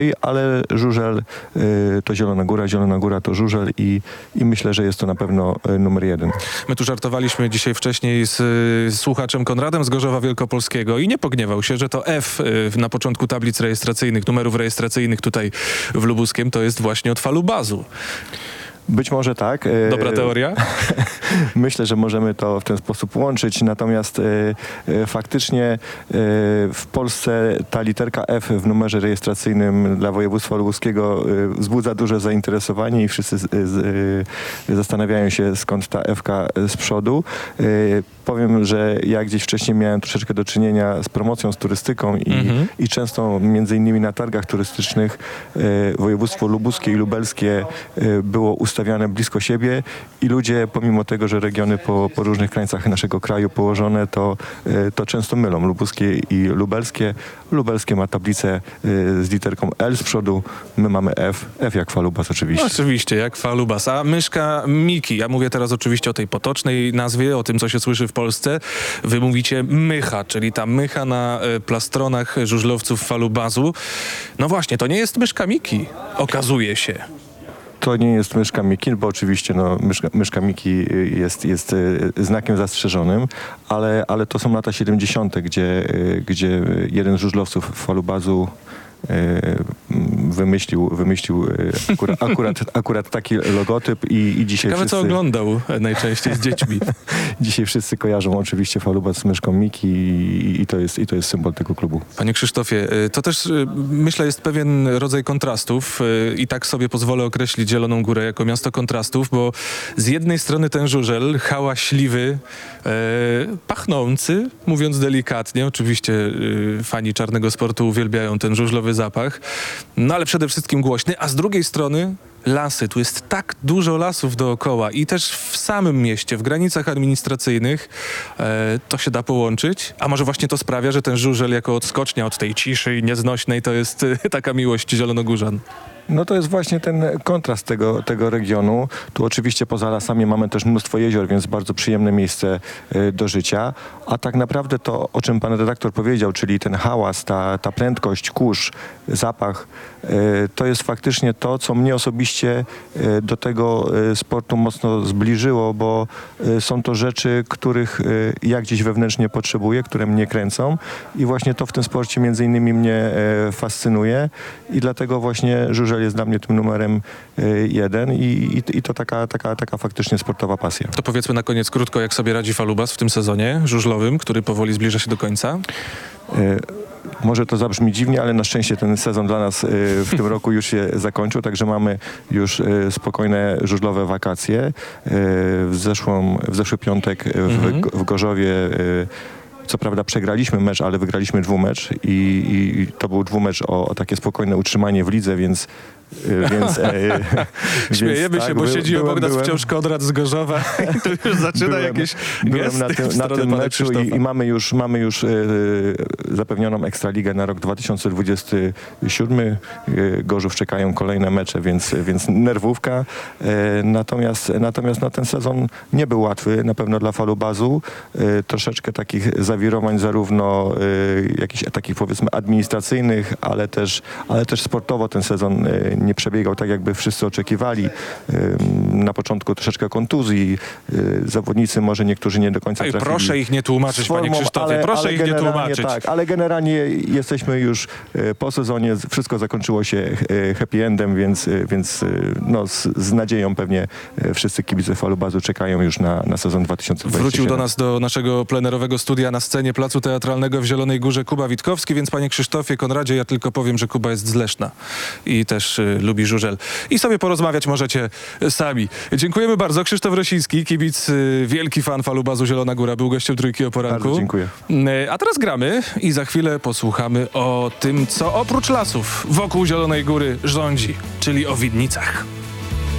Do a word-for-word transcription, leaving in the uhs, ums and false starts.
ale żużel to Zielona Góra, Zielona Góra to żużel i, i myślę, że jest to na pewno numer jeden. My tu żartowaliśmy dzisiaj wcześniej z, z słuchaczem Konradem z Gorzowa Wielkopolskiego i nie pogniewał się, że to F na początku tablic rejestracyjnych, numerów rejestracyjnych tutaj w Lubuskiem to jest właśnie od Falubazu. Być może tak. Dobra teoria? Myślę, że możemy to w ten sposób łączyć, natomiast e, e, faktycznie e, w Polsce ta literka F w numerze rejestracyjnym dla województwa lubuskiego e, wzbudza duże zainteresowanie i wszyscy z, z, e, zastanawiają się, skąd ta F-ka z przodu. E, powiem, że ja gdzieś wcześniej miałem troszeczkę do czynienia z promocją, z turystyką i, mhm. i często między innymi na targach turystycznych e, województwo lubuskie i lubelskie e, było ustawiane blisko siebie i ludzie, pomimo tego, że regiony po, po różnych krańcach naszego kraju położone, to, to często mylą lubuskie i lubelskie. Lubelskie ma tablicę z literką L z przodu, my mamy F, F jak Falubas oczywiście. No, oczywiście, jak Falubas. A myszka Miki, ja mówię teraz oczywiście o tej potocznej nazwie, o tym, co się słyszy w Polsce. Wy mówicie mycha, czyli ta mycha na plastronach żużlowców Falubazu. No właśnie, to nie jest myszka Miki, okazuje się. To nie jest myszka Miki, bo oczywiście no, myszka, myszka Miki jest, jest znakiem zastrzeżonym, ale, ale to są lata siedemdziesiąte, gdzie, gdzie jeden z żużlowców Falubazu wymyślił, wymyślił akurat, akurat, akurat taki logotyp i, i dzisiaj Ciekawe, wszyscy... co oglądał najczęściej z dziećmi. Dzisiaj wszyscy kojarzą oczywiście Falubas z myszką Miki i, i, to jest, i to jest symbol tego klubu. Panie Krzysztofie, to też myślę jest pewien rodzaj kontrastów i tak sobie pozwolę określić Zieloną Górę jako miasto kontrastów, bo z jednej strony ten żużel hałaśliwy, e, pachnący, mówiąc delikatnie, oczywiście e, fani czarnego sportu uwielbiają ten żużlowy zapach, no ale przede wszystkim głośny, a z drugiej strony lasy. Tu jest tak dużo lasów dookoła i też w samym mieście, w granicach administracyjnych e, to się da połączyć. A może właśnie to sprawia, że ten żużel jako odskocznia od tej ciszy i nieznośnej to jest e, taka miłość zielonogórzan. No to jest właśnie ten kontrast tego, tego regionu. Tu oczywiście poza lasami mamy też mnóstwo jezior, więc bardzo przyjemne miejsce y, do życia. A tak naprawdę to, o czym pan redaktor powiedział, czyli ten hałas, ta, ta prędkość, kurz, zapach, y, to jest faktycznie to, co mnie osobiście y, do tego y, sportu mocno zbliżyło, bo y, są to rzeczy, których y, ja gdzieś wewnętrznie potrzebuję, które mnie kręcą i właśnie to w tym sporcie między innymi mnie y, fascynuje i dlatego właśnie żużel jest dla mnie tym numerem y, jeden i, i, i to taka, taka, taka faktycznie sportowa pasja. To powiedzmy na koniec krótko, jak sobie radzi Falubas w tym sezonie żużlowym, który powoli zbliża się do końca. Y, Może to zabrzmi dziwnie, ale na szczęście ten sezon dla nas y, w tym roku już się zakończył, także mamy już y, spokojne żużlowe wakacje. Y, w, zeszłą, w zeszły piątek w, mhm. w Gorzowie y, co prawda przegraliśmy mecz, ale wygraliśmy dwumecz i, i, i to był dwumecz o, o takie spokojne utrzymanie w lidze, więc Więc, e, Śmiejemy więc, się, tak, bo by, siedzi byłem, obok nas byłem, wciąż Konrad z Gorzowa i to już zaczyna byłem, jakieś byłem gesty na tym, na tym meczu i, i mamy już, mamy już e, zapewnioną Ekstraligę na rok dwa tysiące dwudziesty siódmy. E, Gorzów czekają kolejne mecze, więc, więc nerwówka. E, natomiast, natomiast no, ten sezon nie był łatwy, na pewno dla Falubazu. E, troszeczkę takich zawirowań zarówno e, jakichś takich powiedzmy administracyjnych, ale też, ale też sportowo ten sezon e, nie przebiegał tak, jakby wszyscy oczekiwali. Na początku troszeczkę kontuzji. Zawodnicy może niektórzy nie do końca Ej, trafili. Proszę ich nie tłumaczyć, formą, panie Krzysztofie. Ale, proszę ale ich nie tłumaczyć. Tak, ale generalnie jesteśmy już po sezonie. Wszystko zakończyło się happy endem, więc, więc no, z, z nadzieją pewnie wszyscy kibice Falubazu czekają już na, na sezon dwa tysiące dwudziesty siódmy. Wrócił do nas do naszego plenerowego studia na scenie Placu Teatralnego w Zielonej Górze Kuba Witkowski, więc panie Krzysztofie, Konradzie, ja tylko powiem, że Kuba jest z Leszna i też y, lubi żużel. I sobie porozmawiać możecie sami. Dziękujemy bardzo. Krzysztof Rosiński, kibic, y, wielki fan Falubazu Zielona Góra, był gościem Trójki o Poranku. Bardzo dziękuję. Y, a teraz gramy i za chwilę posłuchamy o tym, co oprócz lasów wokół Zielonej Góry rządzi, czyli o Widnicach.